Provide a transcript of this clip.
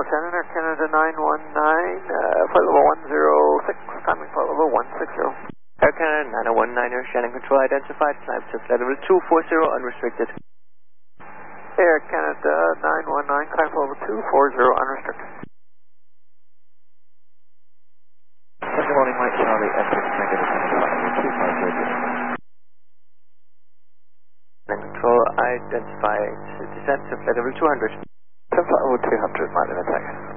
10, Air Canada 919, flight level 106, timing flight level 160. Air Canada 9019, Air Shannon Control identified, climb to flight level 240, unrestricted. Air Canada 919, climb flight level 240, unrestricted. Good morning, Mike Charlie, Empress negative, flight level 250. Shannon Control identified, descent to flight level 200. Flight level 200, Mike Limit, thanks.